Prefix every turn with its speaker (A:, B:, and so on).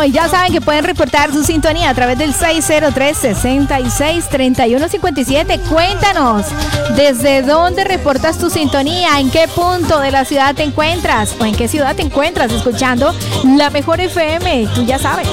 A: y ya saben que pueden reportar su sintonía a través del 603-663157. Cuéntanos, ¿desde dónde reportas tu sintonía? ¿En qué punto de la ciudad te encuentras? ¿O en qué ciudad te encuentras escuchando La Mejor FM? Tú ya sabes.